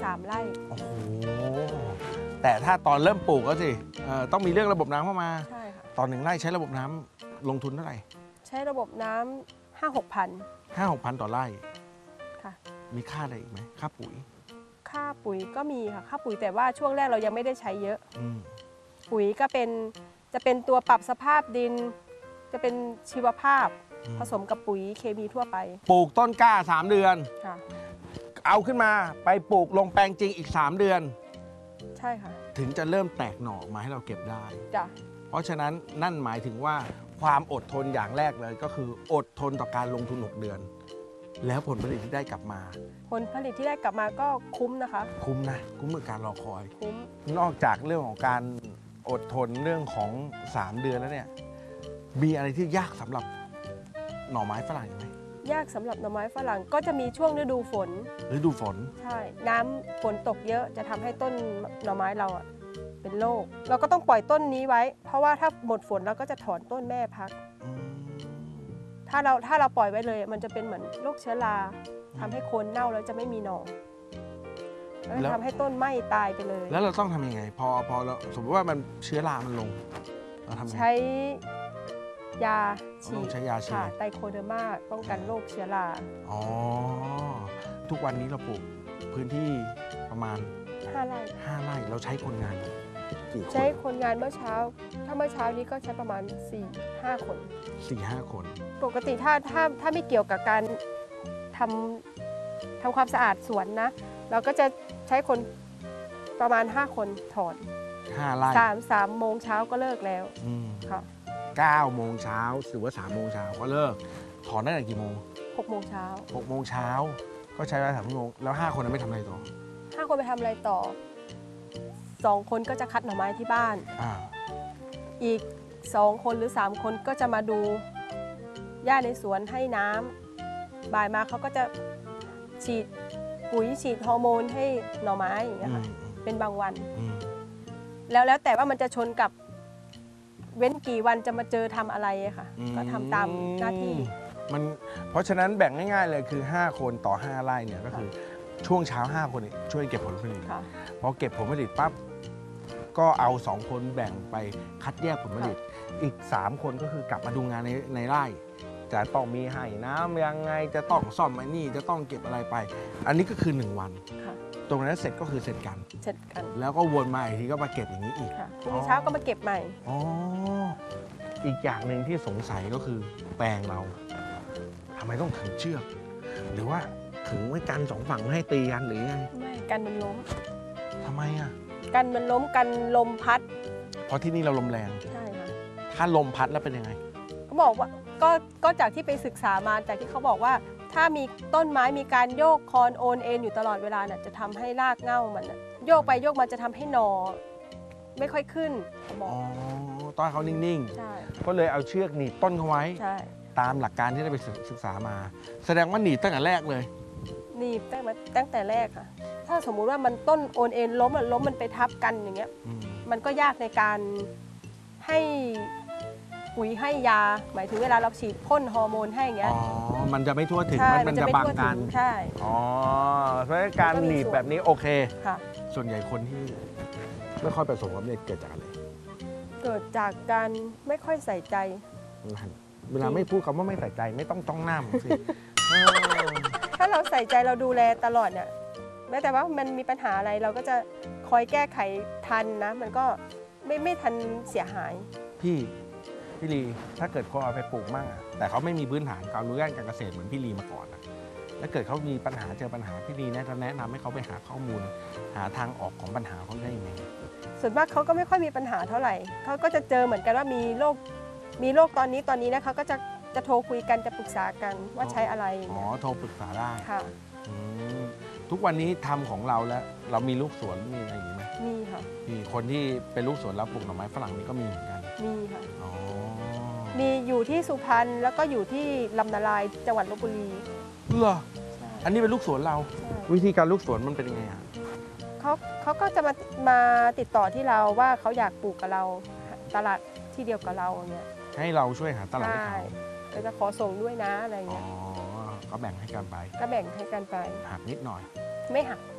3 ไร่โอ้โหแต่ถ้าตอนเริ่มปลูกก็สิต้องมีเรื่องระบบน้ำเข้ามาใช่ค่ะตอน1 ไร่ใช้ระบบน้ำลงทุนเท่าไหร่ใช้ระบบน้ำ5-6 พัน 5-6 พันต่อไร่ค่ะมีค่าอะไรอีกไหมค่าปุ๋ยค่าปุ๋ยก็มีค่ะค่าปุ๋ยแต่ว่าช่วงแรกเรายังไม่ได้ใช้เยอะปุ๋ยก็จะเป็นตัวปรับสภาพดิน จะเป็นชีวภาพผสมกับปุ๋ยเคมีทั่วไปปลูกต้นกล้า3 เดือนค่ะเอาขึ้นมาไปปลูกลงแปลงจริงอีก3 เดือนใช่ค่ะถึงจะเริ่มแตกหน่อมาให้เราเก็บได้จ้ะเพราะฉะนั้นนั่นหมายถึงว่าความอดทนอย่างแรกเลยก็คืออดทนต่อการลงทุน6 เดือนแล้วผลผลิตที่ได้กลับมาผลผลิตที่ได้กลับมาก็คุ้มนะคะคุ้มนะคุ้มกับการรอคอยคุ้มนอกจากเรื่องของการอดทนเรื่องของ3 เดือนแล้วเนี่ยมีอะไรที่ยากสำหรับหน่อไม้ฝรั่งไหมยากสำหรับหน่อไม้ฝรั่งก็จะมีช่วงฤดูฝนใช่น้ำฝนตกเยอะจะทำให้ต้นหน่อไม้เราเป็นโรคเราก็ต้องปล่อยต้นนี้ไว้เพราะว่าถ้าหมดฝนเราก็จะถอนต้นแม่พักถ้าเราปล่อยไว้เลยมันจะเป็นเหมือนโรคเชื้อราทำให้โคนเน่าแล้วจะไม่มีหน่อแล้วทำให้ต้นไหม้ตายไปเลยแล้วเราต้องทำยังไงพอเราสมมติว่ามันเชื้อรามันลงเราทำไงใช้ยาฉีดใช้ยาฉีดไตโคเดอร์มาป้องกันโรคเชื้อราอ๋อทุกวันนี้เราปลูกพื้นที่ประมาณ 5 ไร่เราใช้คนงานใช้คนงานเมื่อเช้าถ้าเมื่อเช้านี้ก็ใช้ประมาณ 4-5 คน 4-5 คนปกติถ้าไม่เกี่ยวกับการทำความสะอาดสวนนะเราก็จะใช้คนประมาณ5 คนถอน 5 ไร่ 3 โมงเช้าก็เลิกแล้วค่ะ 9 โมงเช้าหรือว่า3 โมงเช้าก็เลิกถอนได้ตั้งกี่โมง 6 โมงเช้า 6 โมงเช้าก็ใช้เวลา3 ชั่วโมงแล้ว5 คนนั้นไม่ทำอะไรต่อ 5 คนไปทำอะไรต่อ2 คนก็จะคัดหน่อไม้ที่บ้านอีก2 คนหรือ 3 คนก็จะมาดูหญ้าในสวนให้น้ำบ่ายมาเขาก็จะฉีดปุ๋ยฉีดฮอร์โมนให้หน่อไม้อย่างเงี้ยค่ะเป็นบางวันแล้วแต่ว่ามันจะชนกับเว้นกี่วันจะมาเจอทำอะไรค่ะก็ทำตามหน้าที่เพราะฉะนั้นแบ่งง่ายๆเลยคือ5 คนต่อ5 ไร่เนี่ยก็คือช่วงเช้า5 คนช่วยเก็บผลผลิตพอเก็บผลผลิตปั๊บก็เอา2 คนแบ่งไปคัดแยกผลผลิตอีก3 คนก็คือกลับมาดูงานในไร่จะต้องมีให้น้ำยังไงจะต้องซ่อมไอ้นี่จะต้องเก็บอะไรไปอันนี้ก็คือ1 วันตรงนั้นเสร็จก็คือเสร็จกันแล้วก็วนมาอีกทีก็มาเก็บอย่างนี้อีกพรุ่งนี้เช้าก็มาเก็บใหม่อ๋ออีกอย่างหนึ่งที่สงสัยก็คือแปลงเราทำไมต้องขึงเชือกหรือว่าขึงไว้กัน2 ฝั่งไม่ให้ตีกันหรือไงไม่กันมันล้มทำไมกันมันล้มกันลมพัดเพราะที่นี่เราลมแรงใช่ค่ะถ้าลมพัดแล้วเป็นยังไงเขาบอกว่าก็จากที่ไปศึกษามาจากที่เขาบอกว่าถ้ามีต้นไม้มีการโยกคอนโอนเอ็นอยู่ตลอดเวลาเนี่ยจะทำให้รากเหง้ามันโยกไปโยกมาจะทำให้หน่อไม่ค่อยขึ้นเขาบอกต้นเขานิ่งๆก็เลยเอาเชือกหนีบต้นเขาไว้ตามหลักการที่ได้ไปศึกษามาแสดงว่าหนีบตั้งแต่แรกเลยหนีบตั้งแต่แรกค่ะถ้าสมมุติว่ามันต้นโอนเอ็นล้มมันไปทับกันอย่างเงี้ยมันก็ยากในการให้ปุ๋ยให้ยาหมายถึงเวลาเราฉีดพ่นฮอร์โมนให้อย่างเงี้ยมันจะไม่ทั่วถึงมันจะบังกันใช่เพราะการหนีบแบบนี้โอเคส่วนใหญ่คนที่ไม่ค่อยประสบความสำเร็จเกิดจากอะไรเกิดจากการไม่ค่อยใส่ใจเวลาไม่พูดคำว่าไม่ใส่ใจไม่ต้องจ้องหน้าผมสิถ้าเราใส่ใจเราดูแลตลอดเนี่ยแม้แต่ว่ามันมีปัญหาอะไรเราก็จะคอยแก้ไขทันนะมันก็ไม่ทันเสียหายพี่ลีถ้าเกิดคนเอาไปปลูกมั่งแต่เขาไม่มีพื้นฐานความรู้ด้านการเกษตรเหมือนพี่ลีมาก่อนถ้าเกิดเขามีปัญหาเจอปัญหาพี่ลีแนะนำให้เขาไปหาข้อมูลหาทางออกของปัญหาเขาได้ยังไงส่วนมากเขาก็ไม่ค่อยมีปัญหาเท่าไหร่เขาก็จะเจอเหมือนกันว่ามีโรคตอนนี้นะเขาก็จะโทรคุยกันจะปรึกษากันว่าใช้อะไรโทรปรึกษาได้ค่ะทุกวันนี้ทำของเราแล้วเรามีลูกสวนมีอะไรอย่างนี้ไหมมีค่ะมีคนที่เป็นลูกสวนแล้วปลูกหน่อไม้ฝรั่งนี่ก็มีเหมือนกันมีค่ะมีอยู่ที่สุพรรณแล้วก็อยู่ที่ลำนาลายจังหวัดลพบุรีเหรออันนี้เป็นลูกสวนเราวิธีการลูกสวนมันเป็นยังไงเขาก็จะมาติดต่อที่เราว่าเขาอยากปลูกกับเราตลาดที่เดียวกับเราอย่างเงี้ยให้เราช่วยหาตลาดให้เขาเราจะขอส่งด้วยนะอะไรเงี้ยก็แบ่งให้กันไปหักนิดหน่อยไม่หัก